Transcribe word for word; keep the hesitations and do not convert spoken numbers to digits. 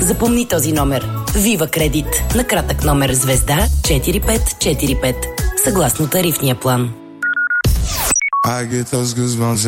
Запомни този номер. Вива Кредит. На кратък номер звезда четири пет четири пет. Съгласно тарифния план. I get those goosebumps